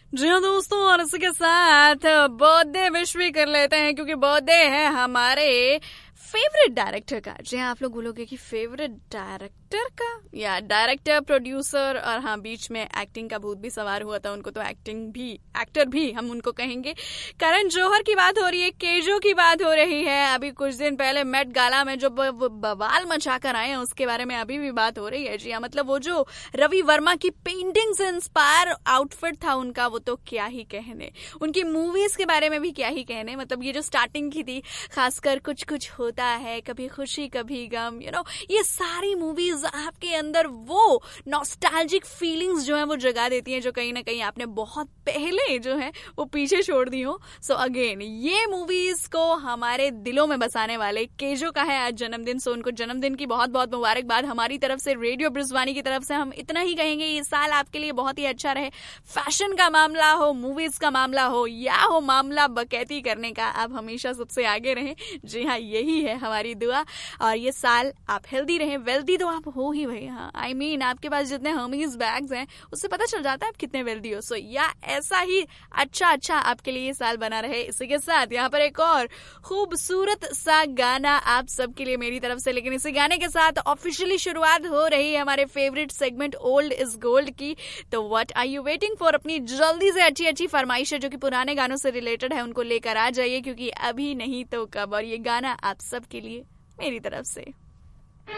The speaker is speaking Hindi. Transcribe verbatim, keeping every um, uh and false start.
जी हाँ दोस्तों, और इसी के साथ बर्थडे विश भी कर लेते हैं क्योंकि बर्थडे है हमारे फेवरेट डायरेक्टर का। जी हाँ, आप लोग बोलोगे कि फेवरेट डायरेक्टर का या डायरेक्टर प्रोड्यूसर, और हाँ बीच में एक्टिंग का भूत भी सवार हुआ था, उनको तो एक्टिंग भी एक्टर भी हम उनको कहेंगे। करण जौहर की बात हो रही है, केजो की बात हो रही है। अभी कुछ दिन पहले मेट गाला में जो बवाल मचा कर आए हैं उसके बारे में अभी भी बात हो रही है। जी हाँ, मतलब वो जो रवि वर्मा की पेंटिंग से इंस्पायर आउटफिट था उनका, वो तो क्या ही कहने। उनकी मूवीज के बारे में भी क्या ही कहने। मतलब ये जो स्टार्टिंग की थी, खासकर कुछ कुछ होता है, कभी खुशी कभी गम, यू नो, ये सारी मूवीज आपके अंदर वो नॉस्टैल्जिक फीलिंग्स जो है वो जगा देती हैं, जो कहीं ना कहीं आपने बहुत पहले जो है वो पीछे छोड़ दी हो। सो अगेन ये मूवीज को हमारे दिलों में बसाने वाले केजो का है आज जन्मदिन। सो उनको जन्मदिन की बहुत बहुत मुबारकबाद हमारी तरफ से, रेडियो ब्रिजवानी की तरफ से। हम इतना ही कहेंगे, ये साल आपके लिए बहुत ही अच्छा रहे। फैशन का मामला हो, मूवीज का मामला हो, या हो मामला बकैती करने का, आप हमेशा सबसे आगे रहें। जी हाँ, यही है हमारी दुआ। और ये साल आप हेल्दी रहें, वेल्दी तो आप हो ही भाई। हाँ, आई I मीन mean, आपके पास जितने हर्मीज बैग्स हैं उससे पता चल जाता है आप कितने वेल्दी हो। सो या ऐसा ही अच्छा अच्छा आपके लिए ये साल बना रहे। इसी के साथ यहाँ पर एक और खूबसूरत सा गाना आप सबके लिए मेरी तरफ से। लेकिन इसी गाने के साथ ऑफिशियली शुरुआत हो रही है हमारे favourite segment old is gold की। तो what are you waiting for? अपनी जल्दी से अच्छी अच्छी फरमाइशें जो कि पुराने गानों से रिलेटेड है उनको लेकर आ जाइए, क्योंकि अभी नहीं तो कब। और ये गाना आप सबके लिए मेरी तरफ से।